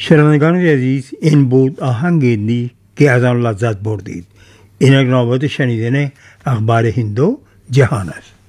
شنوندگان عزیز، این بود آهنگی که از آن لذت بردید. این نوبت شنیدن اخبار هند و جهان است.